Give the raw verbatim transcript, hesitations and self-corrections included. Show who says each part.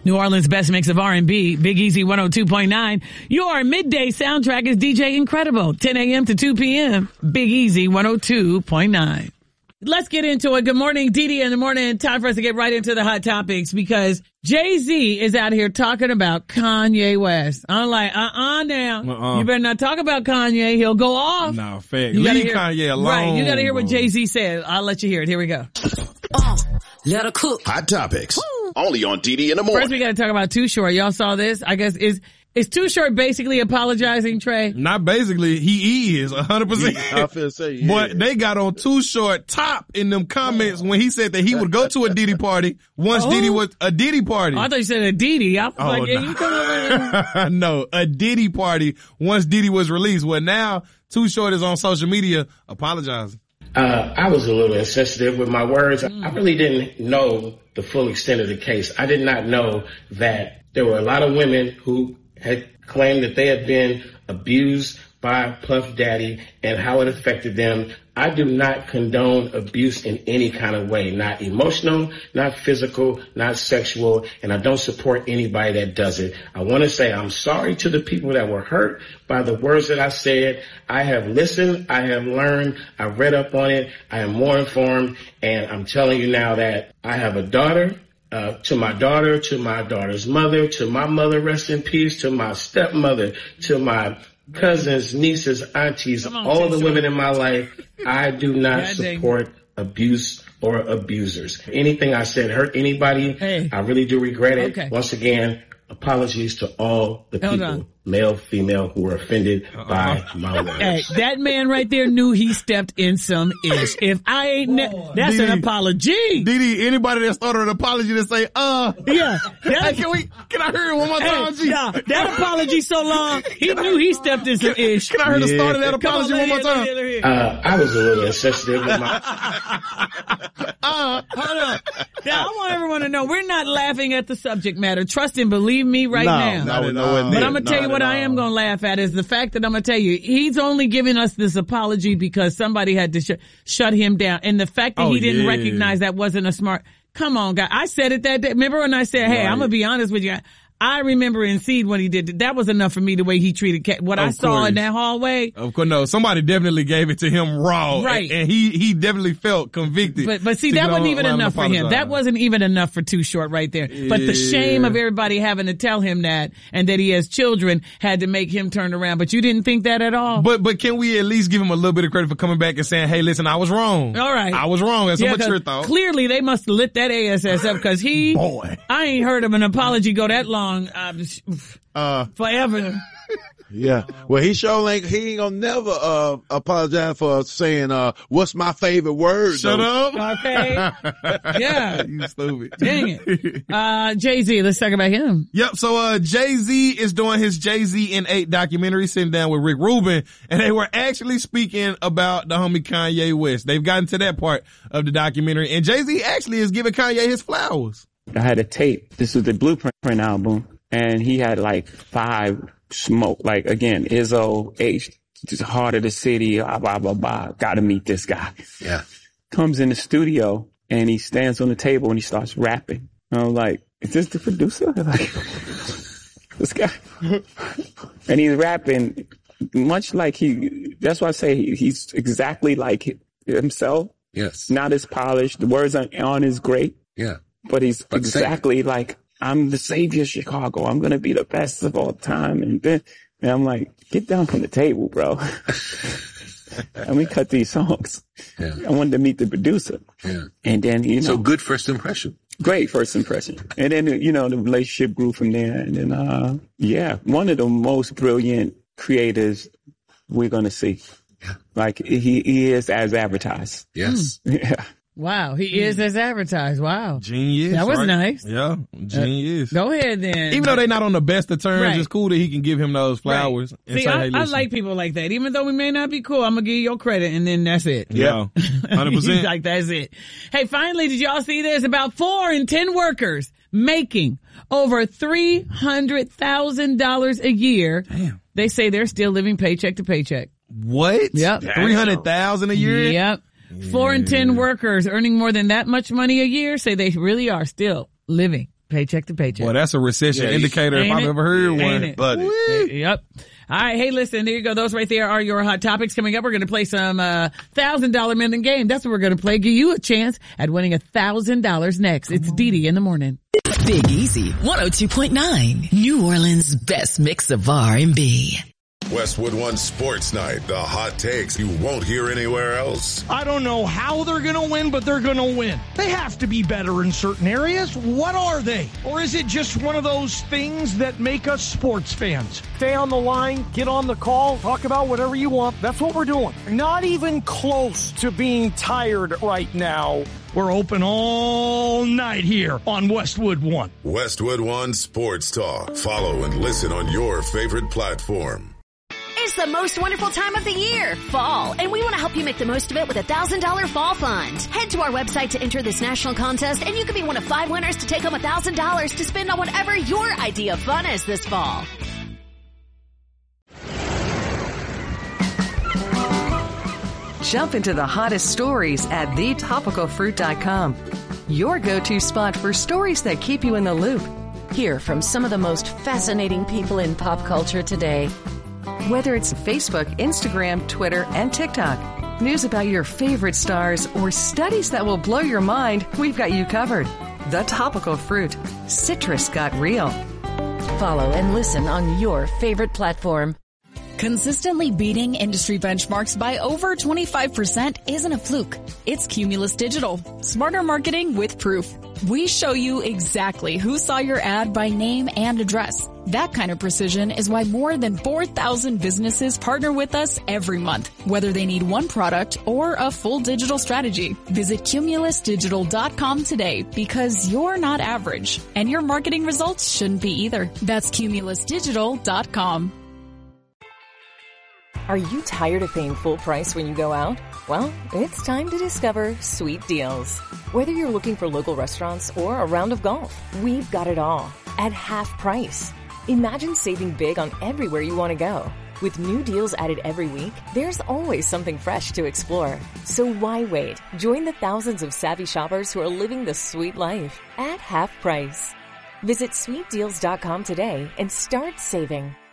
Speaker 1: New Orleans' best mix of R and B, Big Easy one oh two point nine. Your midday soundtrack is D J Incredible, ten a.m. to two p.m. Big Easy one oh two point nine. Let's get into it. Good morning, Dee Dee in the morning. Time for us to get right into the hot topics because Jay-Z is out here talking about Kanye West. I'm like, uh-uh now. Uh-uh. You better not talk about Kanye. He'll go off.
Speaker 2: No, fact.
Speaker 1: You
Speaker 2: Leave
Speaker 1: hear,
Speaker 2: Kanye alone.
Speaker 1: Right. You got to hear what Jay-Z said. I'll let you hear it. Here we go.
Speaker 3: Uh, let her cook.
Speaker 4: Hot topics. Woo. Only on D D in the morning.
Speaker 1: First, we got to talk about Too Short. Y'all saw this? I guess is is Too Short basically apologizing, Trey?
Speaker 2: Not basically. He is one hundred percent.
Speaker 5: I feel say, yeah.
Speaker 2: But they got on Too Short top in them comments when he said that he would go to a Diddy party once
Speaker 1: Oh.
Speaker 2: Diddy was a Diddy party.
Speaker 1: Oh, I thought you said a Diddy. I was
Speaker 2: Oh,
Speaker 1: like, yeah,
Speaker 2: nah.
Speaker 1: you come over here.
Speaker 2: No, a Diddy party once Diddy was released. Well, now Too Short is on social media apologizing.
Speaker 6: Uh, I was a little insensitive with my words. Mm. I really didn't know the full extent of the case. I did not know that there were a lot of women who had claimed that they had been abused by Puff Daddy and how it affected them. I do not condone abuse in any kind of way, not emotional, not physical, not sexual, and I don't support anybody that does it. I want to say I'm sorry to the people that were hurt by the words that I said. I have listened, I have learned, I read up on it, I am more informed, and I'm telling you now that I have a daughter. Uh, to my daughter, to my daughter's mother, to my mother, rest in peace, to my stepmother, to my cousins, nieces, aunties,
Speaker 1: on,
Speaker 6: all the
Speaker 1: T-Short.
Speaker 6: women in my life, I do not
Speaker 1: God dang.
Speaker 6: support abuse or abusers. Anything I said hurt anybody,
Speaker 1: Hey.
Speaker 6: I really do regret it.
Speaker 1: Okay.
Speaker 6: Once again, apologies to all the
Speaker 1: Hold
Speaker 6: people,
Speaker 1: on.
Speaker 6: male, female, who were offended
Speaker 2: Uh-uh.
Speaker 6: by my words.
Speaker 1: Hey, that man right there knew he stepped in some ish. If I ain't, ne- that's
Speaker 2: Diddy.
Speaker 1: an apology.
Speaker 2: Diddy, anybody that started an apology to say, uh,
Speaker 1: Yeah.
Speaker 2: hey,
Speaker 1: That,
Speaker 2: can we, can I hear it one more time,
Speaker 1: hey,
Speaker 2: G?
Speaker 1: nah, that apology so long, he knew he stepped in some ish.
Speaker 2: Can I hear the
Speaker 5: Yeah.
Speaker 2: start of that
Speaker 1: Come on,
Speaker 2: apology
Speaker 1: let
Speaker 2: one more
Speaker 1: her hear,
Speaker 2: time?
Speaker 1: let her hear.
Speaker 6: Uh, I was a little insensitive with my...
Speaker 2: Uh,
Speaker 1: Hold on. Now, I want everyone to know we're not laughing at the subject matter. Trust and believe me right
Speaker 5: no,
Speaker 1: now.
Speaker 5: no,
Speaker 2: Not
Speaker 5: no,
Speaker 2: at all.
Speaker 5: no,
Speaker 1: But I'm going to tell you
Speaker 5: not
Speaker 1: what
Speaker 5: at
Speaker 1: I am
Speaker 5: all.
Speaker 1: going to laugh at is the fact that I'm going to tell you, he's only giving us this apology because somebody had to sh- shut him down. And the fact that
Speaker 2: Oh,
Speaker 1: he didn't
Speaker 2: yeah.
Speaker 1: recognize that wasn't a smart, come on, guy. I said it that day. Remember when I said, hey,
Speaker 2: Right.
Speaker 1: I'm going to be honest with you. I remember in Seed when he did it. That was enough for me the way he treated Cat. What I
Speaker 2: Of
Speaker 1: saw
Speaker 2: course.
Speaker 1: in that hallway.
Speaker 2: Of course, no. Somebody definitely gave it to him raw,
Speaker 1: Right.
Speaker 2: And, and he he definitely felt convicted.
Speaker 1: But but see,
Speaker 2: to
Speaker 1: that
Speaker 2: get
Speaker 1: wasn't
Speaker 2: on-
Speaker 1: even
Speaker 2: around and
Speaker 1: enough for him.
Speaker 2: apologize.
Speaker 1: That wasn't even enough for Too Short right there. But the shame
Speaker 2: Yeah.
Speaker 1: of everybody having to tell him that and that he has children had to make him turn around. But you didn't think that at all?
Speaker 2: But but can we at least give him a little bit of credit for coming back and saying, "Hey, listen, I was wrong.
Speaker 1: All right.
Speaker 2: I was wrong." That's
Speaker 1: Yeah,
Speaker 2: a
Speaker 1: 'cause
Speaker 2: mature thought.
Speaker 1: clearly they must have lit that ass up because he,
Speaker 2: Boy.
Speaker 1: I ain't heard of an apology go that long, uh,
Speaker 2: Uh,
Speaker 1: forever.
Speaker 5: Yeah. Well, he sure ain't, he ain't gonna never, uh, apologize for saying, uh, what's my favorite word?
Speaker 2: shut
Speaker 5: though.
Speaker 2: up.
Speaker 1: Okay. Yeah.
Speaker 2: You stupid.
Speaker 1: Dang it. Uh, Jay-Z, let's talk about him.
Speaker 2: Yep. So, uh, Jay-Z is doing his Jay-Z in eight documentary, sitting down with Rick Rubin, and they were actually speaking about the homie Kanye West. They've gotten to that part of the documentary, and Jay-Z actually is giving Kanye his flowers.
Speaker 7: I had a tape. This was the Blueprint album, and he had like five smoke. Like again, Izzo, H, just Heart of the City, blah blah blah blah. Got to meet this guy.
Speaker 4: Yeah.
Speaker 7: Comes in the studio and he stands on the table and he starts rapping. And I'm like, is this the producer? Like this guy, and he's rapping much like he. That's why I say he, he's exactly like himself.
Speaker 4: Yes.
Speaker 7: Not as polished. The words aren't, aren't as great.
Speaker 4: Yeah.
Speaker 7: But he's
Speaker 4: But
Speaker 7: exactly like, I'm the savior of Chicago. I'm going to be the best of all time. And then, and I'm like, get down from the table, bro. And we cut these songs.
Speaker 4: Yeah.
Speaker 7: I wanted to meet the producer.
Speaker 4: Yeah.
Speaker 7: And then, you know,
Speaker 4: So good first impression.
Speaker 7: great first impression. And then, you know, the relationship grew from there. And then, uh, yeah, one of the most brilliant creators we're going to see.
Speaker 4: Yeah.
Speaker 7: Like he, he is as advertised.
Speaker 4: Yes.
Speaker 7: Yeah.
Speaker 1: Wow. He is as advertised. Wow.
Speaker 2: Genius.
Speaker 1: That was
Speaker 2: right?
Speaker 1: nice.
Speaker 2: Yeah. Genius.
Speaker 1: Go ahead then.
Speaker 2: Even though they're not on the best of terms,
Speaker 1: Right.
Speaker 2: it's cool that he can give him those flowers.
Speaker 1: Right.
Speaker 2: And
Speaker 1: See,
Speaker 2: say,
Speaker 1: I,
Speaker 2: hey,
Speaker 1: I
Speaker 2: listen.
Speaker 1: like people like that. Even though we may not be cool, I'm going to give you your credit and then that's it.
Speaker 2: Yeah. one hundred percent.
Speaker 1: Like, that's it. Hey, finally, did y'all see this? About four in ten workers making over three hundred thousand dollars a year.
Speaker 2: Damn.
Speaker 1: They say they're still living paycheck to paycheck.
Speaker 2: What?
Speaker 1: Yep.
Speaker 2: three hundred thousand dollars a year?
Speaker 1: Yep. Four in ten workers earning more than that much money a year say they really are still living paycheck to paycheck.
Speaker 2: Boy, that's a recession
Speaker 5: Yeah,
Speaker 2: indicator if
Speaker 1: ain't
Speaker 2: I've
Speaker 1: it?
Speaker 2: ever heard
Speaker 1: Ain't
Speaker 2: one.
Speaker 1: it?
Speaker 5: Buddy.
Speaker 1: Yep. All right. Hey, listen, there you go. Those right there are your hot topics. Coming up, we're going to play some uh, one thousand dollars minute game. That's what we're going to play. Give you a chance at winning one thousand dollars next. It's Dee Dee in the morning.
Speaker 3: Big Easy one oh two point nine. New Orleans' best mix of R and B.
Speaker 8: Westwood One Sports Night. The hot takes you won't hear anywhere else.
Speaker 9: I don't know how they're going to win, but they're going to win. They have to be better in certain areas. What are they? Or is it just one of those things that make us sports fans? Stay on the line, get on the call, talk about whatever you want. That's what we're doing. Not even close to being tired right now. We're open all night here on Westwood One.
Speaker 8: Westwood One Sports Talk. Follow and listen on your favorite platform.
Speaker 10: It's the most wonderful time of the year, fall, and we want to help you make the most of it with a one thousand dollars Fall Fund. Head to our website to enter this national contest, and you could be one of five winners to take home one thousand dollars to spend on whatever your idea of fun is this fall.
Speaker 11: Jump into the hottest stories at the topical fruit dot com. Your go-to spot for stories that keep you in the loop.
Speaker 12: Hear from some of the most fascinating people in pop culture today.
Speaker 11: Whether it's Facebook, Instagram, Twitter, and TikTok, news about your favorite stars, or studies that will blow your mind, we've got you covered. The Topical Fruit. Citrus got real.
Speaker 12: Follow and listen on your favorite platform.
Speaker 13: Consistently beating industry benchmarks by over twenty-five percent isn't a fluke. It's Cumulus Digital. Smarter marketing with proof. We show you exactly who saw your ad by name and address. That kind of precision is why more than four thousand businesses partner with us every month, whether they need one product or a full digital strategy. Visit cumulus digital dot com today because you're not average, and your marketing results shouldn't be either. That's cumulus digital dot com.
Speaker 14: Are you tired of paying full price when you go out? Well, it's time to discover Sweet Deals. Whether you're looking for local restaurants or a round of golf, we've got it all at half price. Imagine saving big on everywhere you want to go. With new deals added every week, there's always something fresh to explore. So why wait? Join the thousands of savvy shoppers who are living the sweet life at half price. Visit sweet deals dot com today and start saving.